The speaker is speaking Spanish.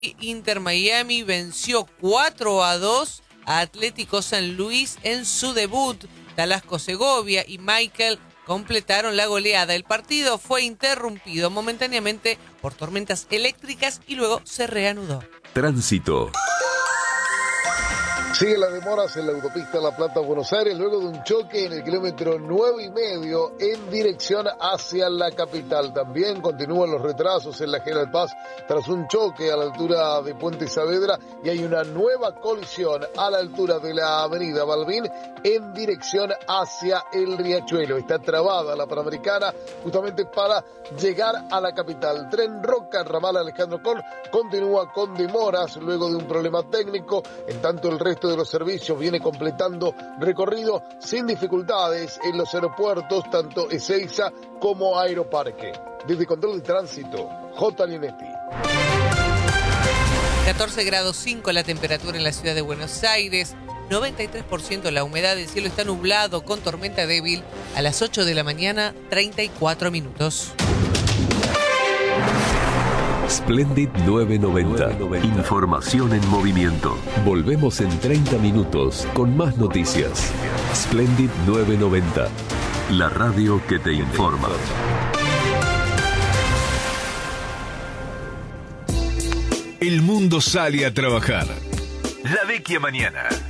Inter Miami venció 4-2 a Atlético San Luis en su debut. Talasco Segovia y Michael completaron la goleada. El partido fue interrumpido momentáneamente por tormentas eléctricas y luego se reanudó. Tránsito. Sigue las demoras en la autopista La Plata-Buenos Aires luego de un choque en el kilómetro 9,5 en dirección hacia la capital. También continúan los retrasos en la General Paz tras un choque a la altura de Puente Saavedra y hay una nueva colisión a la altura de la avenida Balbín en dirección hacia el Riachuelo. Está trabada la Panamericana justamente para llegar a la capital. Tren Roca, ramal Alejandro Korn, continúa con demoras luego de un problema técnico. En tanto, el resto de los servicios viene completando recorrido sin dificultades en los aeropuertos, tanto Ezeiza como Aeroparque. Desde Control de Tránsito, J. Linetti. 14 grados 5 la temperatura en la ciudad de Buenos Aires, 93% la humedad, el cielo está nublado con tormenta débil. A las 8 de la mañana, 34 minutos. Splendid 990. Información en movimiento. Volvemos en 30 minutos con más noticias. Splendid 990. La radio que te informa. El mundo sale a trabajar. La Vecchia mañana.